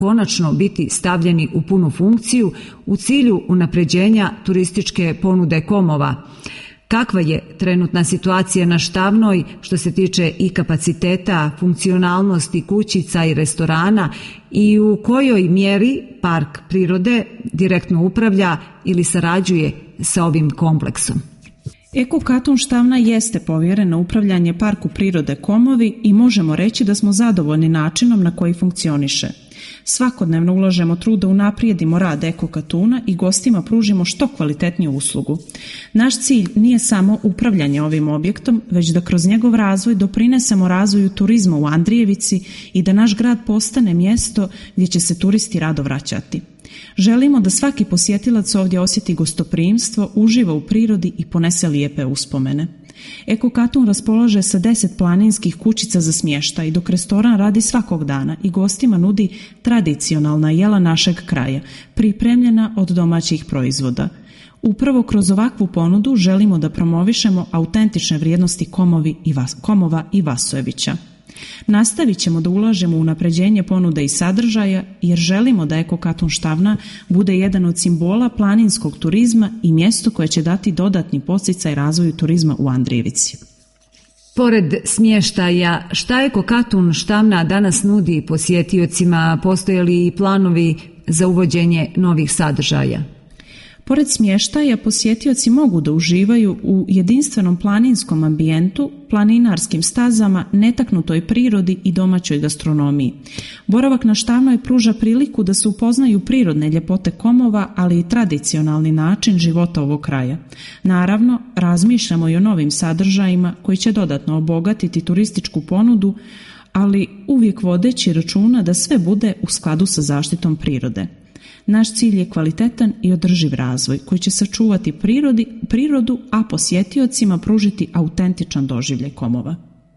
konačno biti stavljeni u punu funkciju u cilju unapređenja turističke ponude Komova. Kakva je trenutna situacija na Štavnoj što se tiče i kapaciteta, funkcionalnosti kućica i restorana i u kojoj mjeri park prirode direktno upravlja ili sarađuje sa ovim kompleksom? Eko Katun Štavna jeste povjeren na upravljanje Parku prirode Komovi i možemo reći da smo zadovoljni načinom na koji funkcioniše. Svakodnevno ulažemo trud da unaprijedimo rad Eko Katuna i gostima pružimo što kvalitetniju uslugu. Naš cilj nije samo upravljanje ovim objektom, već da kroz njegov razvoj doprinesemo razvoju turizma u Andrijevici i da naš grad postane mjesto gdje će se turisti rado vraćati. Želimo da svaki posjetilac ovdje osjeti gostoprimstvo, uživa u prirodi i ponese lijepe uspomene. Eko Katun raspolaže sa 10 planinskih kućica za smještaj, dok restoran radi svakog dana i gostima nudi tradicionalna jela našeg kraja, pripremljena od domaćih proizvoda. Upravo kroz ovakvu ponudu želimo da promovišemo autentične vrijednosti Komova i Vasojevića. Nastavit ćemo da ulažemo u unapređenje ponude i sadržaja jer želimo da Eko Katun Štavna bude jedan od simbola planinskog turizma i mjesto koje će dati dodatni podsticaj razvoju turizma u Andrijevici. Pored smještaja, šta Eko Katun Štavna danas nudi posjetiocima? Postoje li i planovi za uvođenje novih sadržaja? Pored smještaja, posjetioci mogu da uživaju u jedinstvenom planinskom ambijentu, planinarskim stazama, netaknutoj prirodi i domaćoj gastronomiji. Boravak na Štavnoj pruža priliku da se upoznaju prirodne ljepote Komova, ali i tradicionalni način života ovog kraja. Naravno, razmišljamo i o novim sadržajima koji će dodatno obogatiti turističku ponudu, ali uvijek vodeći računa da sve bude u skladu sa zaštitom prirode. Naš cilj je kvalitetan i održiv razvoj koji će sačuvati prirodu, a posjetiocima pružiti autentičan doživljaj Komova.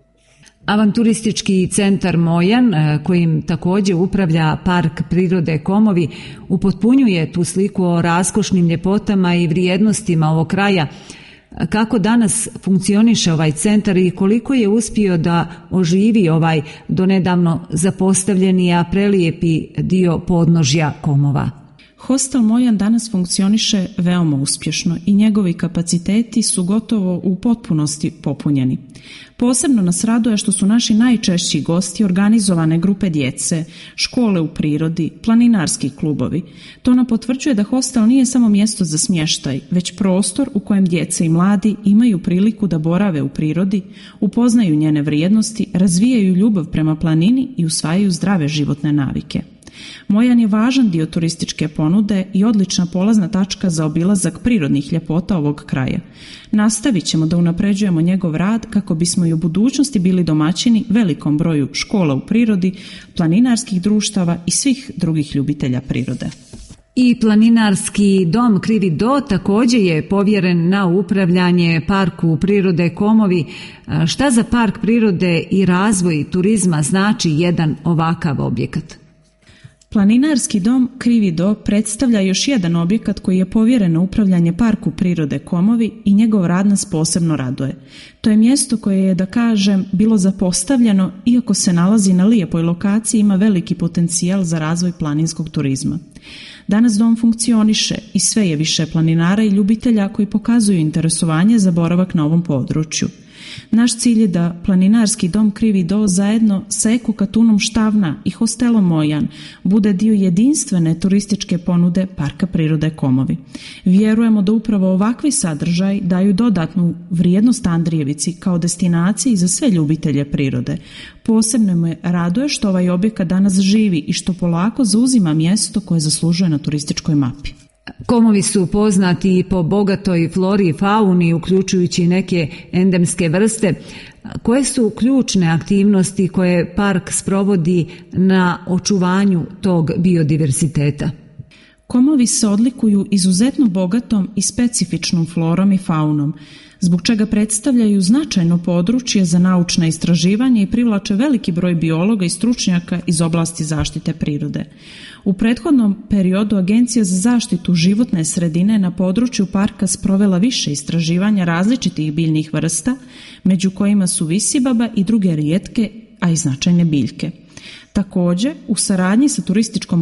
Avanturistički centar Mojan, kojim također upravlja Park prirode Komovi, upotpunjuje tu sliku o raskošnim ljepotama i vrijednostima ovog kraja. Kako danas funkcioniše ovaj centar i koliko je uspio da oživi ovaj donedavno zapostavljeni, a prelijepi dio podnožja Komova? Hostel Mojan danas funkcioniše veoma uspješno i njegovi kapaciteti su gotovo u potpunosti popunjeni. Posebno nas raduje što su naši najčešći gosti organizovane grupe djece, škole u prirodi, planinarski klubovi. To nam potvrđuje da hostel nije samo mjesto za smještaj, već prostor u kojem djece i mladi imaju priliku da borave u prirodi, upoznaju njene vrijednosti, razvijaju ljubav prema planini i usvajaju zdrave životne navike. Mojan je važan dio turističke ponude i odlična polazna tačka za obilazak prirodnih ljepota ovog kraja. Nastavit ćemo da unapređujemo njegov rad kako bismo i u budućnosti bili domaćini velikom broju škola u prirodi, planinarskih društava i svih drugih ljubitelja prirode. I planinarski dom Krivi Do također je povjeren na upravljanje Parku prirode Komovi. Šta za Park prirode i razvoj turizma znači jedan ovakav objekat? Planinarski dom Krivi Do predstavlja još jedan objekat koji je povjeren na upravljanje Parku prirode Komovi i njegov rad nas posebno raduje. To je mjesto koje je, da kažem, bilo zapostavljeno, iako se nalazi na lijepoj lokaciji, ima veliki potencijal za razvoj planinskog turizma. Danas dom funkcioniše i sve je više planinara i ljubitelja koji pokazuju interesovanje za boravak na ovom području. Naš cilj je da planinarski dom Krivi Do zajedno sa Eko Katunom Štavna i hostelom Mojan bude dio jedinstvene turističke ponude Parka prirode Komovi. Vjerujemo da upravo ovakvi sadržaj daju dodatnu vrijednost Andrijevici kao destinaciji za sve ljubitelje prirode. Posebno me raduje što ovaj objekat danas živi i što polako zauzima mjesto koje zaslužuje na turističkoj mapi. Komovi su poznati i po bogatoj flori i fauni, uključujući neke endemske vrste. Koje su ključne aktivnosti koje park sprovodi na očuvanju tog biodiverziteta? Komovi se odlikuju izuzetno bogatom i specifičnom florom i faunom, zbog čega predstavljaju značajno područje za naučna istraživanja i privlače veliki broj biologa i stručnjaka iz oblasti zaštite prirode. U prethodnom periodu Agencija za zaštitu životne sredine na području parka sprovela više istraživanja različitih biljnih vrsta, među kojima su visibaba i druge rijetke, a i značajne biljke. Također, u saradnji sa turističkom